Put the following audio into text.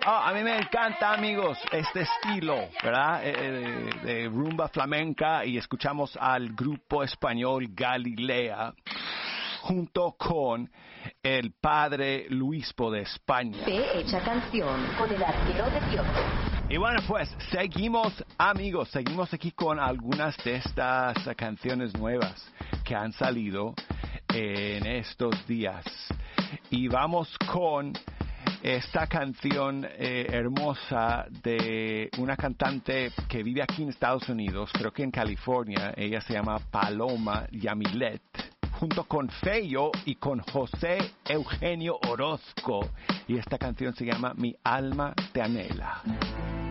A mí me encanta, amigos, este estilo, ¿verdad? De rumba flamenca, y escuchamos al grupo español Galilea junto con el padre Luispo de España. Fe hecha canción con el arquero de Kioto. Y bueno, pues seguimos, amigos, seguimos aquí con algunas de estas canciones nuevas que han salido en estos días. Y vamos con esta canción hermosa de una cantante que vive aquí en Estados Unidos, creo que en California. Ella se llama Paloma Yamilet, junto con Feyo y con José Eugenio Orozco. Y esta canción se llama Mi alma te anhela.